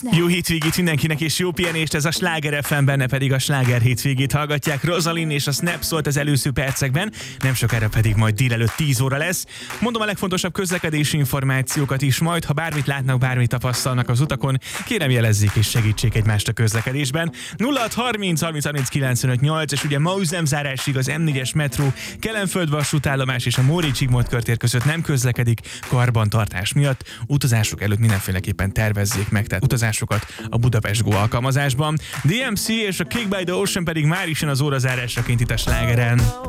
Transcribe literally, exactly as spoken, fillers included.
Jó hétvégét mindenkinek és jó pihenést, ez a Sláger ef em, benne pedig a Sláger hétvégét hallgatják. Rosalind és a Snap szólt az előző percekben, nem sokára pedig majd délelőtt tíz óra lesz. Mondom a legfontosabb közlekedési információkat is majd, ha bármit látnak, bármit tapasztalnak az utakon, kérem jelezzék és segítsék egymást a közlekedésben. nulla hat harminc harminc harminc kilencvenöt nyolc, és ugye ma üzemzárásig az em négyes metró, Kelenföld vasútállomás és a Móricz Zsigmond körtér között nem közlekedik karbantartás miatt. Utazások előtt mindenféleképpen tervezzék meg, tehát utazásokat a Budapest Go alkalmazásban. dé em cé és a Kick by the Ocean pedig már is jön az órazárásraként itt a Slágeren.